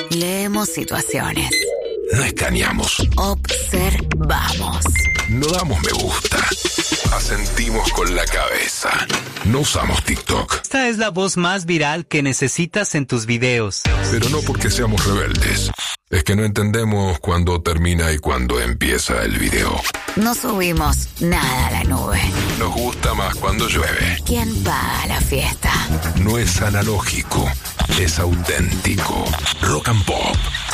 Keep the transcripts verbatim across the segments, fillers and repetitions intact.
Leemos situaciones. No escaneamos. Observamos. No damos me gusta. Asentimos con la cabeza. No usamos TikTok. Esta es la voz más viral que necesitas en tus videos. Pero no porque seamos rebeldes. Es que no entendemos cuándo termina y cuándo empieza el video. No subimos nada a la nube. Nos gusta más cuando llueve. ¿Quién paga la fiesta? No es analógico, es auténtico. Rock and Pop.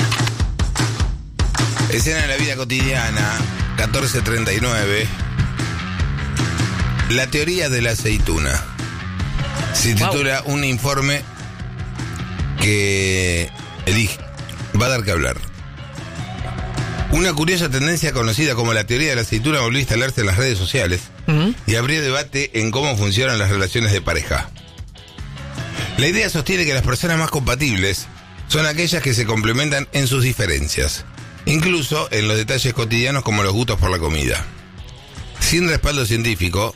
Escena de la vida cotidiana, catorce treinta y nueve. La teoría de la aceituna. Se titula wow. Un informe que elige, va a dar que hablar. Una curiosa tendencia conocida como la teoría de la aceituna volvió a instalarse en las redes sociales uh-huh. y abrió debate en cómo funcionan las relaciones de pareja. La idea sostiene que las personas más compatibles son aquellas que se complementan en sus diferencias, incluso en los detalles cotidianos como los gustos por la comida. Sin respaldo científico,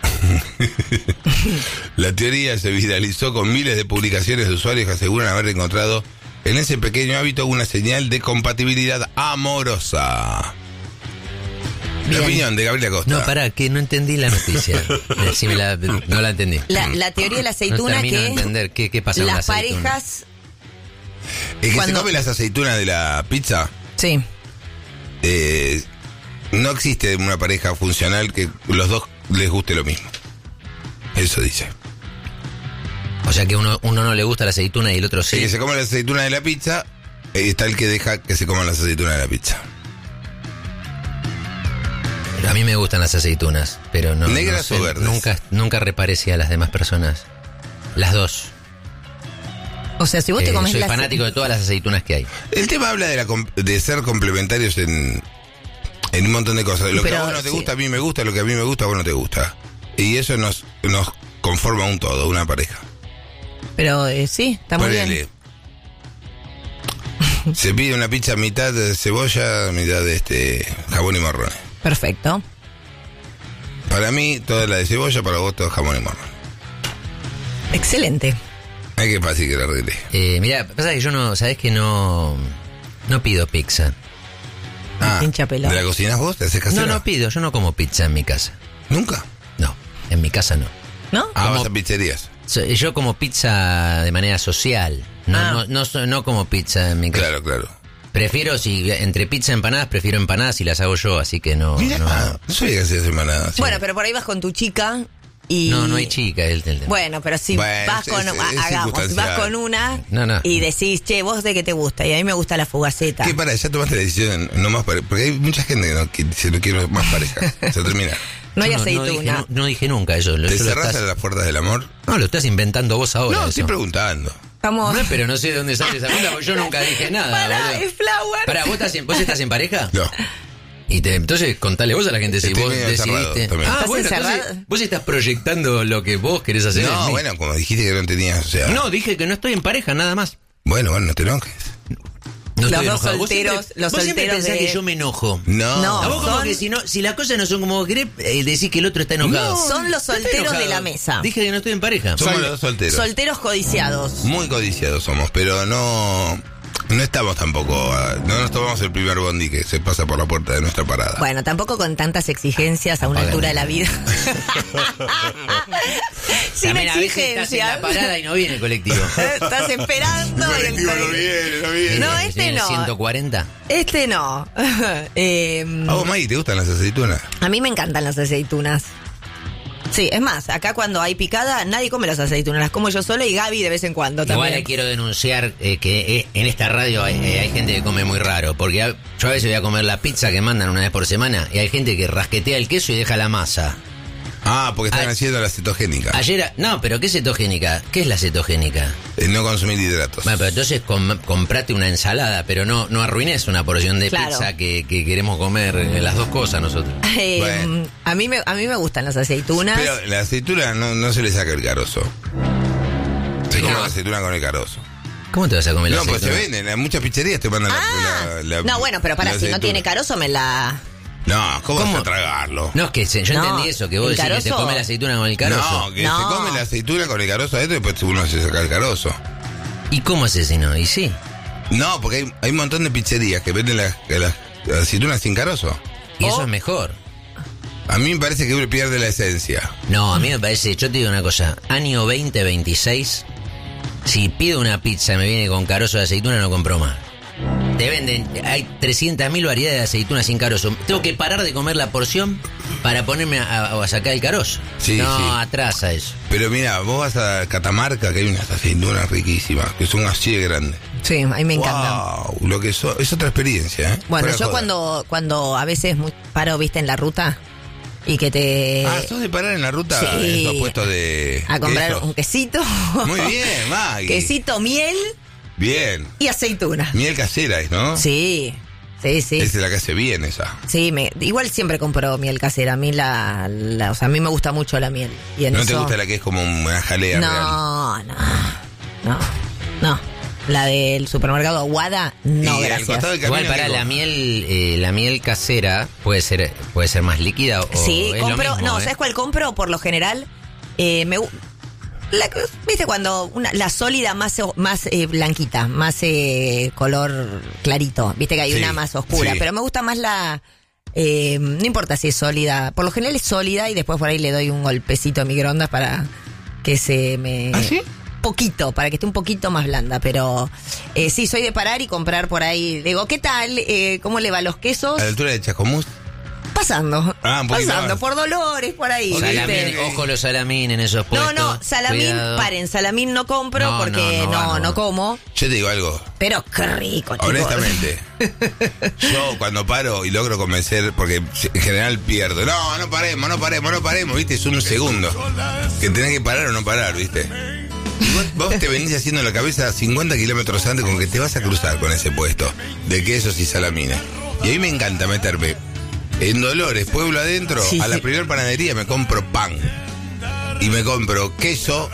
la teoría se viralizó con miles de publicaciones de usuarios que aseguran haber encontrado en ese pequeño hábito una señal de compatibilidad amorosa. Bien. La opinión de Gabriela Costa. No, pará, que no entendí la noticia. Decime la, no la entendí. La, la teoría de la aceituna, no que de entender qué, qué pasa con las la aceituna. parejas... Es que cuando... se come las aceitunas de la pizza. Sí. Eh, no existe una pareja funcional que los dos les guste lo mismo. Eso dice. O sea que uno, uno no le gusta la aceituna y el otro sí. El que se come la aceituna de la pizza, y está el que deja que se coman las aceitunas de la pizza. A mí me gustan las aceitunas, pero no. ¿Negras no sé, o verdes? Nunca, nunca reparé si a las demás personas. Las dos. O sea, si vos te eh, comes soy la fanático de todas las aceitunas que hay. El tema habla de, la, de ser complementarios en, en un montón de cosas. Lo pero, que a vos no te sí. gusta, a mí me gusta. Lo que a mí me gusta, a vos no te gusta. Y eso nos, nos conforma un todo, una pareja. Pero eh, sí, está muy Ponele. bien. Se pide una pizza mitad de cebolla, mitad de este jamón y morrones. Perfecto. Para mí, toda la de cebolla, para vos, todo jamón y morrones. Excelente. Ay, qué fácil que la arreglé. Eh, mirá, pasa que yo no, sabés que no, no pido pizza. Ah, hincha pelota. ¿te la cocinas vos? ¿Te haces casera? No, no pido, yo no como pizza en mi casa. ¿Nunca? No, en mi casa no. ¿No? Ah, Como- vas a pizzerías. So- Yo como pizza de manera social, no, Ah. no, no, so- no como pizza en mi casa. Claro, claro. Prefiero, si entre pizza y empanadas, prefiero empanadas y las hago yo, así que no. Mira, no, no, no sabía que hacías empanadas. Bueno, pero por ahí vas con tu chica y... no, no hay chica. El, el- Bueno, pero si Bueno, vas es- con... es- es hagamos, si vas circunstancial. con una No, no. y decís, che, ¿vos de qué te gusta? Y a mí me gusta la fugaceta. ¿Qué para? Ya tomaste la decisión, no más pareja. Porque hay mucha gente que no que dice, no quiero más pareja. Se termina. No hay Yo no, aceituna. dije, no, no dije nunca eso. Lo, ¿Te yo lo cerrás estás- a las puertas del amor? No, lo estás inventando vos ahora. No, eso. estoy preguntando. Vamos. No, pero no sé de dónde sale esa pregunta, porque yo nunca dije nada. Pará, boludo. es flower. Pará, ¿vos estás, en, ¿vos estás en pareja? No. Y te, entonces contale vos a la gente si Estoy vos medio encerrado decidiste. también. Ah, ¿Estás bueno, encerrado? entonces, vos estás proyectando lo que vos querés hacer. en No, mí. bueno, como dijiste que no tenías, o sea... No, dije que no estoy en pareja, nada más. Bueno, bueno, no te enojes. No Los estoy dos enojado. Vos solteros- siempre- los vos siempre solteros pensás de- que yo me enojo. No. No. A vos como son- que si no, si las cosas no son como vos querés, eh, decís que el otro está enojado. Son los No estoy solteros enojado. de la mesa. Dije que no estoy en pareja. Somos Sol- los dos solteros. Solteros codiciados. Muy codiciados somos, pero no... No estamos tampoco... ah, No nos tomamos el primer bondi que se pasa por la puerta de nuestra parada. Bueno, tampoco con tantas exigencias a una Apagame. altura de la vida. Sin También a veces estás en la exigencias. parada y no viene el colectivo. Estás esperando. y el- viene, no viene. No, Viene, este viene no. ciento cuarenta. Este no. Eh, ¿A vos, Maggie, te gustan las aceitunas? a mí me encantan las aceitunas. Sí, es más, acá cuando hay picada, nadie come las aceitunas. Las como yo sola y Gaby de vez en cuando Igual también. le quiero denunciar eh, que eh, en esta radio hay, eh, hay gente que come muy raro. Porque a- yo a veces voy a comer la pizza que mandan una vez por semana y hay gente que rasquetea el queso y deja la masa. Ah, porque están Ay. haciendo la cetogénica. Ayer, a- no, pero ¿qué cetogénica? ¿Qué es la cetogénica? El no consumir hidratos. Bueno, pero entonces com- comprate una ensalada, pero no, no arruines una porción de Claro. pizza que, que queremos comer eh, las dos cosas nosotros. Eh, Bueno. a, mí me, a mí me gustan las aceitunas. Pero la aceituna no, no se le saca el carozo. Se come No. la aceituna con el carozo. ¿Cómo te vas a comer la No, pues se aceituna? venden. En muchas pizzerías te mandan Ah, la, la- la- no, bueno, pero para, la si no aceituna. tiene carozo me la... No, ¿cómo, ¿Cómo? vas a tragarlo? No, es que se- yo No, entendí eso, que vos el decís que te carozo- comes la aceituna con el carozo. No, que No. se come la aceituna con el carozo adentro y después uno se saca el carozo. ¿Y cómo haces si no? Y sí. No, porque hay, hay un montón de pizzerías que venden las, las, las aceitunas sin carozo. Y eso Oh. es mejor. A mí me parece que pierde la esencia. No, a mí me parece, yo te digo una cosa, año veinte veintiséis, si pido una pizza y me viene con carozo de aceituna, no compro más. Te venden, hay trescientas mil variedades de aceitunas sin carozo. Tengo que parar de comer la porción para ponerme a, a- a sacar el carozo. Sí, no, sí. atrasa eso. Pero mira, vos vas a Catamarca, que hay unas aceitunas riquísimas, que son así de grandes. Sí, a mí me encantan. Wow, lo que so- es otra experiencia, ¿eh? Bueno, Fuera yo joda. cuando, cuando a veces muy- paro, viste, en la ruta y que te... Ah, ¿sos de parar en la ruta Sí. en esos puestos de a comprar quesos? un quesito. Muy bien, Maggie. Quesito, miel Bien. y aceituna. Miel casera es, ¿no? Sí, sí, sí. Esa es la que hace bien esa. Sí, me, igual siempre compro miel casera. A mí la, la- o sea, a mí me gusta mucho la miel. Y en ¿No eso, te gusta la que es como una jalea real? No, no, no, no. La del supermercado Aguada, no, Y al gracias. costado del Igual camino para que la co- miel, eh, la miel casera puede ser, puede ser más líquida o Sí, es compro, lo mismo, no, ¿eh? ¿sabes cuál compro? Por lo general, eh, me gu- la, ¿viste cuando una, la sólida más o- más eh, blanquita, más eh, color clarito? ¿Viste que hay Sí, una más oscura? sí. Pero me gusta más la eh, no importa si es sólida, por lo general es sólida y después por ahí le doy un golpecito a microondas para que se me ¿Ah, sí? poquito, para que esté un poquito más blanda, pero eh, sí, soy de parar y comprar por ahí. Digo, ¿qué tal? Eh, ¿Cómo le va a los quesos? A la altura de Chascomús. Pasando. Ah, un poquito pasando, más. por Dolores, por ahí. Salamín, ¿viste? ojo los salamín en esos No, puestos. no, salamín, cuidado. paren, salamín no compro No, porque no, no no, va, no, no va. como. Yo te digo algo. Pero qué rico, chicos. Honestamente, yo cuando paro y logro convencer, porque en general pierdo. No, no paremos, no paremos, no paremos, ¿viste? Es un segundo. Que tenés que parar o no parar, ¿viste? Y vos, vos te venís haciendo la cabeza cincuenta kilómetros antes con que te vas a cruzar con ese puesto de quesos y salamines. Y a mí me encanta meterme en Dolores, pueblo adentro, Sí, a la sí. primera panadería me compro pan. Y me compro queso.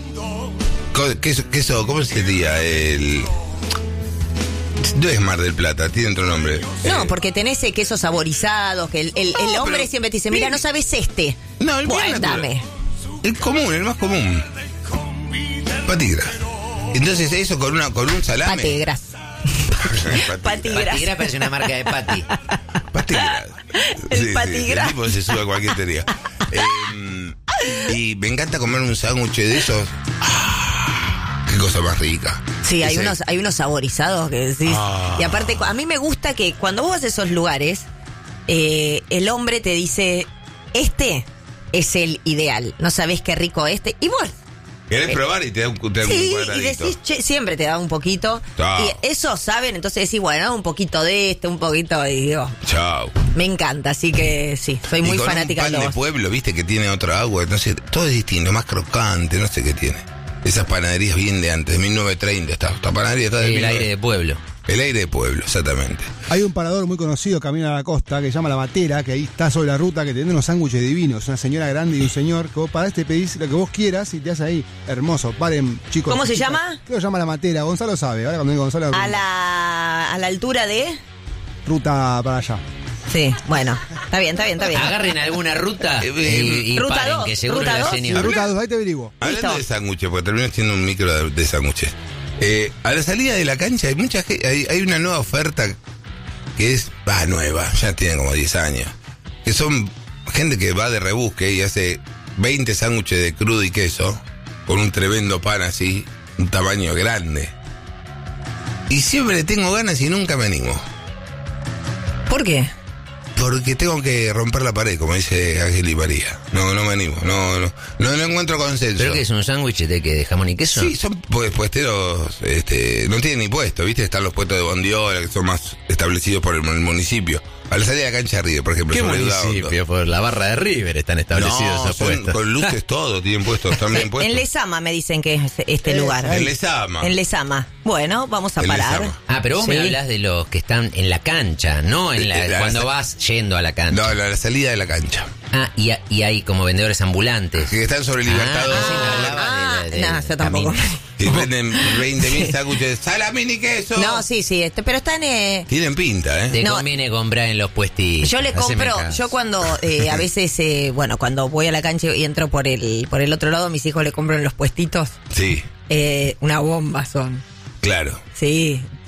co- Queso, queso ¿cómo se diría? El... No es Mar del Plata, tiene otro nombre. No, Eh, porque tenés eh, quesos saborizados, que el, el- el No, hombre pero siempre te dice, mira, bien. no sabes este. No, el bien Bueno, natural. dame. El común, el más común. Patigras. Entonces eso con una con un salame. Pategras. Patigras. Patigras. Patigra parece una marca de pati. Patigras. El patigras. El tipo se sube a cualquier teoría. Eh, y me encanta comer un sándwich de esos. Ah, qué cosa más rica. Sí, hay Ese- unos, hay unos saborizados que decís. Ah. Y aparte, a mí me gusta que cuando vos vas a esos lugares, eh, el hombre te dice, este es el ideal. No sabés qué rico este. Y vos, ¿Querés probar? Y te da un, te da un sí, y cuadradito. decís, che, siempre te da un poquito. Ah. Y eso saben, entonces decís, bueno, un poquito de este, un poquito de... Digo, Chao. me encanta, así que sí, soy muy y con fanática un pan de de los... pueblo, viste, que tiene otra agua, no sé, todo es distinto, más crocante, no sé qué tiene. Esas panaderías bien de antes, de mil novecientos treinta, esta, esta panadería está de El mil novecientos aire de pueblo. El aire de pueblo, exactamente. Hay un parador muy conocido camino a la costa que se llama La Matera, que ahí está sobre la ruta, que te vende unos sándwiches divinos. Una señora grande y un señor que vos parás, te pedís lo que vos quieras y te haces ahí. Hermoso. Paren, chicos. ¿Cómo se chicas. llama? Creo que se llama La Matera. Gonzalo sabe. Ahora cuando diga Gonzalo. A la, a la altura de... Ruta para allá. Sí, bueno, está bien, está bien, está bien. Agarren alguna ruta Eh, y, y ruta paren, dos, que seguro ruta la dos. La señora. ruta dos, ahí te averiguo. Hablando Listo. de sándwiches, porque termino siendo un micro de, de sándwiches. Eh, a la salida de la cancha hay mucha ge- hay, hay una nueva oferta que es, va, nueva, ya tiene como diez años. Que son gente que va de rebusque y hace veinte sándwiches de crudo y queso, con un tremendo pan así, un tamaño grande. Y siempre tengo ganas y nunca me animo. ¿Por qué? Porque tengo que romper la pared, como dice Ángel y María. No, no me animo, no, no, no, no encuentro consenso. ¿Pero que es un sándwich de, que de jamón y queso? Sí, son pues, puesteros, este, no tienen ni puesto, ¿viste? Están los puestos de bondiola, que son más establecidos por el, el municipio. A la salida de la cancha de River, por ejemplo. ¿Qué sobre municipio? Dudondo. Por la barra de River están establecidos No, esos son puestos. con luces todo, tienen puestos, están bien puestos. En Lesama me dicen que es este Eh, lugar. En Lesama. En Lesama. Bueno, vamos a En parar. Lesama. Ah, pero vos me Sí. hablas de los que están en la cancha, no en la, Eh, la- cuando la- vas yendo a la cancha. No, a la salida de la cancha. Ah, y, ha- y hay como vendedores ambulantes. Que están sobre Libertador. Ah, sí, me hablaba de- de- no, de yo tampoco. camino. Que venden veinte mil sándwiches de salamín y queso. No, sí, sí, este, pero están... eh, Tienen pinta, ¿eh? Te No. conviene comprar en los puestitos. yo le Haceme compro, caso. yo cuando eh, a veces, eh, bueno, cuando voy a la cancha y entro por el por el otro lado, mis hijos le compran los puestitos. Sí, Eh, una bomba son. claro. Sí,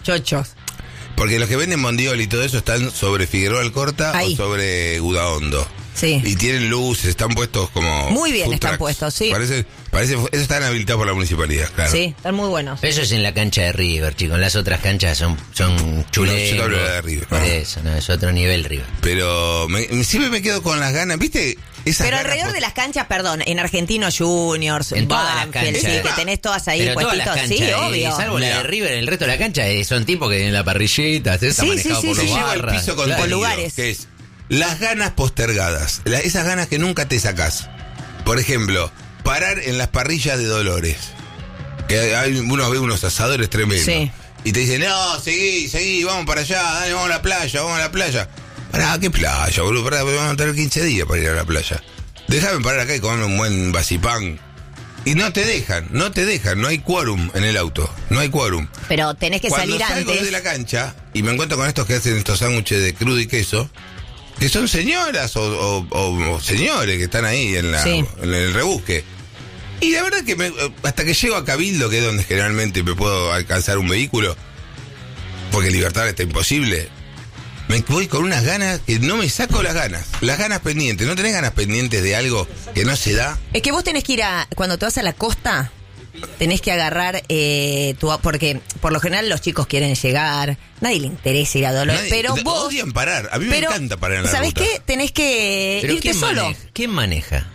chochos. Porque los que venden Mondiol y todo eso están sobre Figueroa Alcorta Ahí. o sobre Udaondo. Sí. Y tienen luces, están puestos como... Muy bien food están trucks. puestos, sí. Parece, parece, eso están habilitados por la municipalidad, claro. Sí, están muy buenos. Eso es en la cancha de River, chicos. Las otras canchas son, son chulengos. No, yo te hablo de la de River, Por no. eso, no, es otro nivel River. Pero me- me- siempre me quedo con las ganas, ¿viste? Esas Pero ganas alrededor por- de las canchas, perdón, en Argentinos Juniors, En todas las Banfield, canchas. sí, que tenés todas ahí Pero todas puestitos. las Sí, canchas, eh, obvio. salvo la Mira. de River, el resto de la cancha eh, son tipos que tienen la parrillita, se está Sí, manejado sí, por sí, los sí. Llevo el barras. piso Claro. contenido, lugares. que es las ganas postergadas, la- esas ganas que nunca te sacás. Por ejemplo, parar en las parrillas de Dolores, que hay, uno ve unos asadores tremendos, Sí. y te dicen, no, seguí, seguí, vamos para allá, dale, vamos a la playa, vamos a la playa. Pará, ¿qué playa, boludo? Pará, vamos a tener quince días para ir a la playa. Déjame parar acá y comerme un buen vasipán. Y no te dejan, no te dejan, no hay quórum en el auto, no hay quórum. Pero tenés que Cuando salir salgo antes. de la cancha y me encuentro con estos que hacen estos sándwiches de crudo y queso, que son señoras o, o- o- o señores que están ahí en, la, Sí. en el rebusque. Y la verdad que me- hasta que llego a Cabildo, que es donde generalmente me puedo alcanzar un vehículo, porque Libertad está imposible, me voy con unas ganas que no me saco las ganas. Las ganas pendientes. ¿No tenés ganas pendientes de algo que no se da? Es que vos tenés que ir a. Cuando te vas a la costa, tenés que agarrar eh, tu. Porque por lo general los chicos quieren llegar. Nadie le interesa ir a Dolores. Nadie- Pero de- vos. odian parar. A mí pero, me encanta parar en la ¿sabés ruta. qué? Tenés que Pero irte ¿quién solo. maneja? ¿Quién maneja?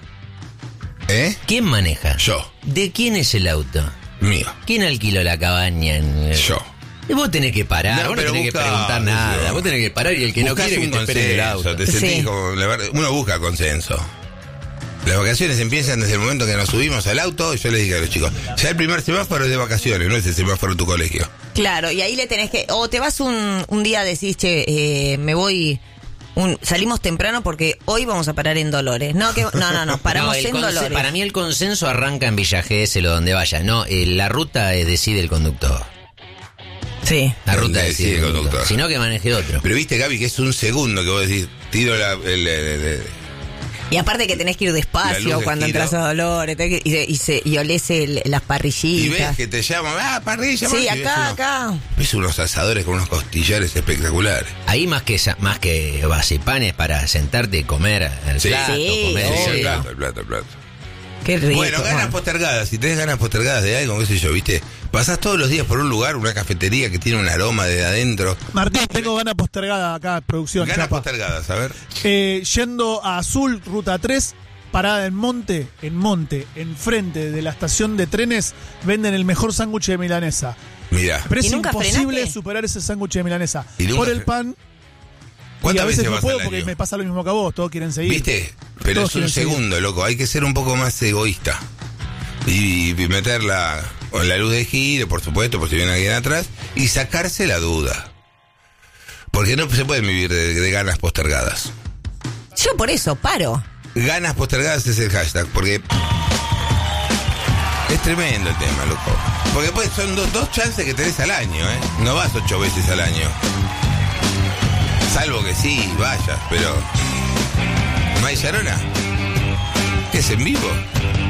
¿Eh? ¿Quién maneja? Yo. ¿De quién es el auto? Mío. ¿Quién alquiló la cabaña? En... Yo. Y vos tenés que parar, No, vos no pero tenés busca- que preguntar nada. yo- Vos tenés que parar y el que no Buscás quiere que un te espere en el consenso, auto. te sentís Sí. como, la verdad, uno busca consenso. Las vacaciones empiezan desde el momento que nos subimos al auto y yo les dije a los chicos, ya el primer semáforo es de vacaciones, no es el semáforo de tu colegio. Claro, y ahí le tenés que. O te vas un, un día, decís, che, eh, me voy. Un, salimos temprano porque hoy vamos a parar en Dolores. No, que, no, no, no, paramos No, el en conse- Dolores. Para mí el consenso arranca en Villa Gesell o donde vaya. No, eh, la ruta eh, decide el conductor. Sí. La ruta Decide decide el el conductor. conductor. Si no, que maneje otro. Pero viste, Gaby, que es un segundo que vos decís, tiro la, el, el- el- el- Y aparte que tenés que ir La luz despacio de cuando giro. entras a Dolores tenés que- y, se- y, se- y olés el- las y parrillitas. ves que te llaman, ah, parrilla, Sí, parrilla", y ves acá, unos- acá. Ves unos asadores con unos costillares espectaculares. Ahí más que esa- más que vacipanes para sentarte y comer el Sí. plato, Sí, comer obvio. el sí. plato, el plato, el plato. Qué rico. Bueno, ganas Juan. postergadas. Si tenés ganas postergadas de algo, qué sé yo, ¿viste? Pasás todos los días por un lugar, una cafetería que tiene un aroma de adentro. Martín, tengo ganas postergada acá, producción. Ganas Chapa. postergadas, a ver. Eh, yendo a Azul, ruta tres, parada en Monte, en Monte, enfrente de la estación de trenes, venden el mejor sándwich de milanesa. Mira, Pero ¿Y es nunca imposible frenaste? superar ese sándwich de milanesa. ¿Y nunca Por el fre- pan, y ¿cuántas a veces veces no vas puedo al porque año? me pasa lo mismo que a vos, todos quieren seguir. ¿Viste? Pero Todos es un quieren seguir. segundo, loco. Hay que ser un poco más egoísta. Y, y meterla con la luz de giro, por supuesto, por si viene alguien atrás, y sacarse la duda. Porque no se puede vivir de, de ganas postergadas. Yo por eso paro. Ganas postergadas es el hashtag, porque es tremendo el tema, loco. Porque pues son do- dos chances que tenés al año, ¿eh? No vas ocho veces al año. Salvo que sí, vayas, pero... ¿No hay Yarona? ¿Qué es en vivo?